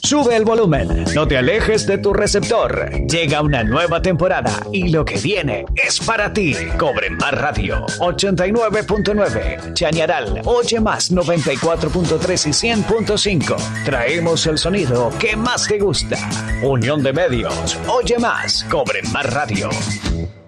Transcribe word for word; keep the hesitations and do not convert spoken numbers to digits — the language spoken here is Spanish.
Sube el volumen, no te alejes de tu receptor. Llega una nueva temporada y lo que viene es para ti. Cobre Más Radio, ochenta y nueve punto nueve. Chañaral, Oye Más, noventa y cuatro punto tres y cien punto cinco. Traemos el sonido que más te gusta. Unión de Medios, Oye Más, Cobre Más Radio.